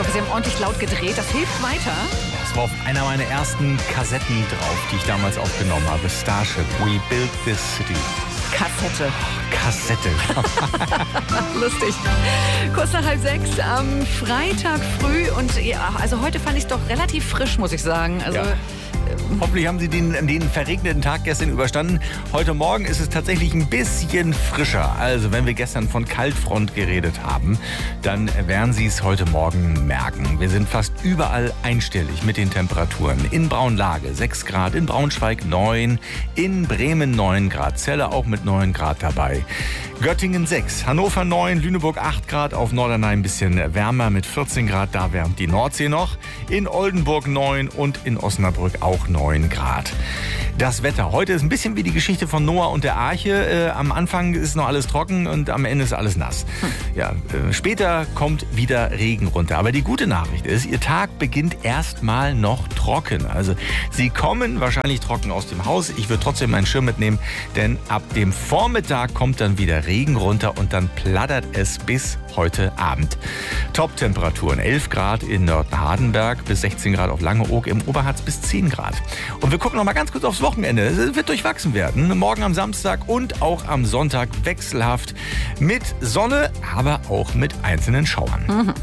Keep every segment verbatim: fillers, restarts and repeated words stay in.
hoffe, Sie haben ordentlich laut gedreht. Das hilft weiter. Das war auf einer meiner ersten Kassetten drauf, die ich damals aufgenommen habe. Starship, We Built This City. Kassette. Kassette. Lustig. Kurz nach halb sechs am Freitag früh. Und ja, also heute fand ich es doch relativ frisch, muss ich sagen. Also. Ja. Hoffentlich haben Sie den, den verregneten Tag gestern überstanden. Heute Morgen ist es tatsächlich ein bisschen frischer. Also wenn wir gestern von Kaltfront geredet haben, dann werden Sie es heute Morgen merken. Wir sind fast überall einstellig mit den Temperaturen. In Braunlage sechs Grad, in Braunschweig neun, in Bremen neun Grad, Celle auch mit neun Grad dabei. Göttingen sechs, Hannover neun, Lüneburg acht Grad, auf Norderney ein bisschen wärmer mit vierzehn Grad, da wärmt die Nordsee noch. In Oldenburg neun und in Osnabrück auch neun Grad. Das Wetter heute ist ein bisschen wie die Geschichte von Noah und der Arche. Äh, am Anfang ist noch alles trocken und am Ende ist alles nass. Hm. Ja, äh, später kommt wieder Regen runter. Aber die gute Nachricht ist, Ihr Tag beginnt erstmal noch trocken. Also Sie kommen wahrscheinlich trocken aus dem Haus. Ich würde trotzdem meinen Schirm mitnehmen, denn ab dem Vormittag kommt dann wieder Regen runter und dann plattert es bis heute Abend. Top-Temperaturen elf Grad in Nörten-Hardenberg bis sechzehn Grad auf Langeoog, im Oberharz bis zehn Grad. Und wir gucken noch mal ganz kurz aufs Wochenende. Es wird durchwachsen werden. Morgen am Samstag und auch am Sonntag wechselhaft mit Sonne, aber auch mit einzelnen Schauern. Mhm.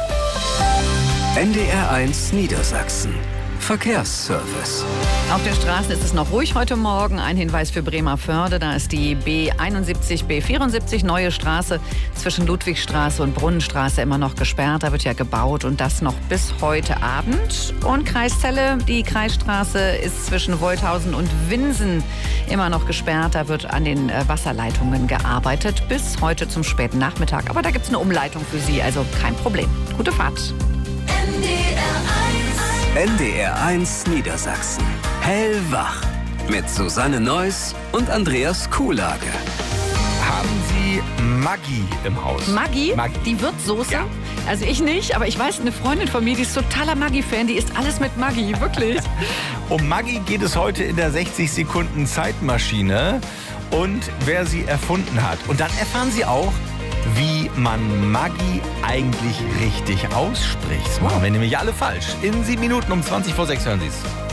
N D R eins Niedersachsen. Verkehrsservice. Auf den Straßen ist es noch ruhig heute Morgen. Ein Hinweis für Bremervörde. Da ist die B einundsiebzig, B vierundsiebzig, neue Straße zwischen Ludwigstraße und Brunnenstraße immer noch gesperrt. Da wird ja gebaut und das noch bis heute Abend. Und Kreis Celle, die Kreisstraße ist zwischen Wolthausen und Winsen immer noch gesperrt. Da wird an den Wasserleitungen gearbeitet bis heute zum späten Nachmittag. Aber da gibt es eine Umleitung für Sie, also kein Problem. Gute Fahrt. N D R eins. N D R eins Niedersachsen. Hellwach. Mit Susanne Neuss und Andreas Kuhlage. Haben Sie Maggi im Haus? Maggi? Maggi. Die Wirtssoße? Ja. Also ich nicht, aber ich weiß, eine Freundin von mir, die ist totaler Maggi-Fan, die isst alles mit Maggi, wirklich. Um Maggi geht es heute in der sechzig Sekunden Zeitmaschine und wer sie erfunden hat. Und dann erfahren Sie auch, wie man Maggi eigentlich richtig ausspricht. Das machen wir nämlich alle falsch. In sieben Minuten um zwanzig vor sechs hören Sie es.